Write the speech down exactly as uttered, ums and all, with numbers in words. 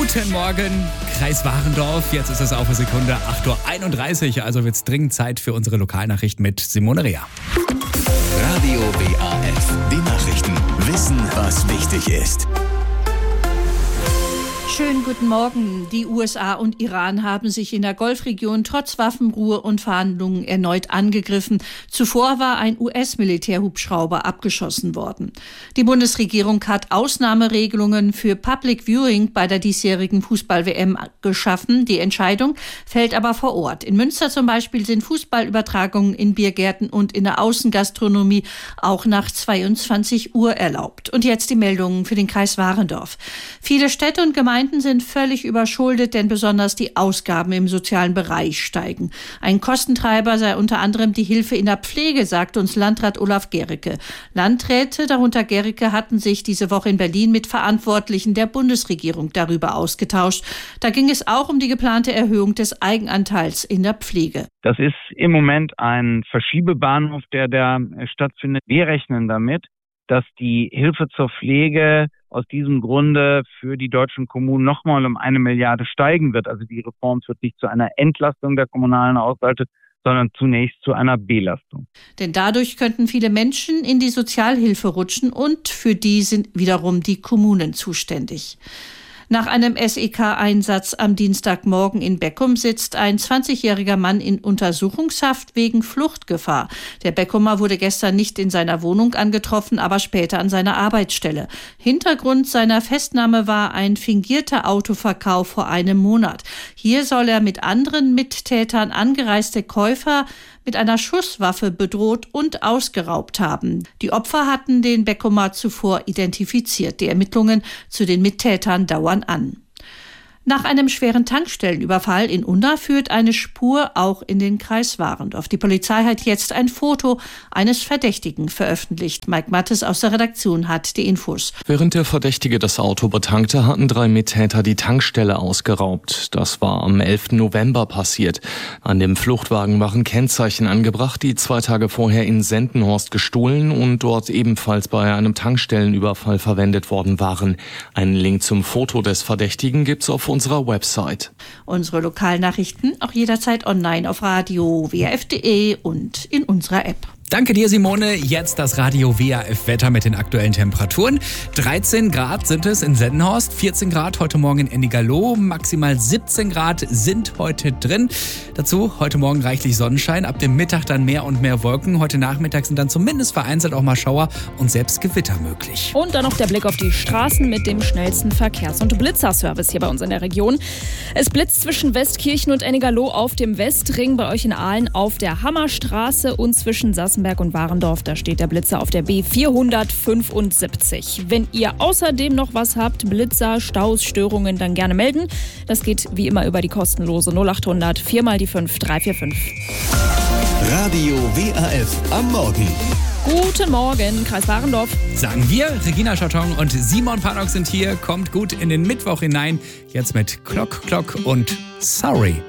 Guten Morgen, Kreis Warendorf. Jetzt ist es auf eine Sekunde acht Uhr einunddreißig, also wird es dringend Zeit für unsere Lokalnachrichten mit Simone Rea. Radio W A F, die Nachrichten. Wissen, was wichtig ist. Schönen guten Morgen. Die U S A und Iran haben sich in der Golfregion trotz Waffenruhe und Verhandlungen erneut angegriffen. Zuvor war ein U S-Militärhubschrauber abgeschossen worden. Die Bundesregierung hat Ausnahmeregelungen für Public Viewing bei der diesjährigen Fußball-W M geschaffen. Die Entscheidung fällt aber vor Ort. In Münster zum Beispiel sind Fußballübertragungen in Biergärten und in der Außengastronomie auch nach zweiundzwanzig Uhr erlaubt. Und jetzt die Meldungen für den Kreis Warendorf. Viele Städte und Gemeinden sind völlig überschuldet, denn besonders die Ausgaben im sozialen Bereich steigen. Ein Kostentreiber sei unter anderem die Hilfe in der Pflege, sagt uns Landrat Olaf Gericke. Landräte, darunter Gericke, hatten sich diese Woche in Berlin mit Verantwortlichen der Bundesregierung darüber ausgetauscht. Da ging es auch um die geplante Erhöhung des Eigenanteils in der Pflege. Das ist im Moment ein Verschiebebahnhof, der da stattfindet. Wir rechnen damit, dass die Hilfe zur Pflege aus diesem Grunde für die deutschen Kommunen nochmal um eine Milliarde steigen wird. Also die Reform führt nicht zu einer Entlastung der kommunalen Haushalte, sondern zunächst zu einer Belastung. Denn dadurch könnten viele Menschen in die Sozialhilfe rutschen und für die sind wiederum die Kommunen zuständig. Nach einem S E K-Einsatz am Dienstagmorgen in Beckum sitzt ein zwanzigjähriger Mann in Untersuchungshaft wegen Fluchtgefahr. Der Beckumer wurde gestern nicht in seiner Wohnung angetroffen, aber später an seiner Arbeitsstelle. Hintergrund seiner Festnahme war ein fingierter Autoverkauf vor einem Monat. Hier soll er mit anderen Mittätern angereiste Käufer mit einer Schusswaffe bedroht und ausgeraubt haben. Die Opfer hatten den Beckumer zuvor identifiziert. Die Ermittlungen zu den Mittätern dauern an. Nach einem schweren Tankstellenüberfall in Unna führt eine Spur auch in den Kreis Warendorf. Die Polizei hat jetzt ein Foto eines Verdächtigen veröffentlicht. Mike Mattes aus der Redaktion hat die Infos. Während der Verdächtige das Auto betankte, hatten drei Mittäter die Tankstelle ausgeraubt. Das war am elften November passiert. An dem Fluchtwagen waren Kennzeichen angebracht, die zwei Tage vorher in Sendenhorst gestohlen und dort ebenfalls bei einem Tankstellenüberfall verwendet worden waren. Einen Link zum Foto des Verdächtigen gibt's auf unserer Website. Unsere Lokalnachrichten auch jederzeit online auf radio w a f punkt d e und in unserer App. Danke dir, Simone. Jetzt das Radio W A F-Wetter mit den aktuellen Temperaturen. dreizehn Grad sind es in Sendenhorst, vierzehn Grad heute Morgen in Ennigerloh, maximal siebzehn Grad sind heute drin. Dazu heute Morgen reichlich Sonnenschein, ab dem Mittag dann mehr und mehr Wolken. Heute Nachmittag sind dann zumindest vereinzelt auch mal Schauer und selbst Gewitter möglich. Und dann noch der Blick auf die Straßen mit dem schnellsten Verkehrs- und Blitzerservice hier bei uns in der Region. Es blitzt zwischen Westkirchen und Ennigerloh auf dem Westring, bei euch in Aalen auf der Hammerstraße und zwischen Sassen und Warendorf, da steht der Blitzer auf der B vierhundertfünfundsiebzig. Wenn ihr außerdem noch was habt, Blitzer, Staus, Störungen, dann gerne melden. Das geht wie immer über die kostenlose null acht hundert vier mal die fünf drei vier fünf. Radio W A F am Morgen. Guten Morgen, Kreis Warendorf. Sagen wir, Regina Scharton und Simon Panock sind hier. Kommt gut in den Mittwoch hinein. Jetzt mit Clock, Clock und Sorry.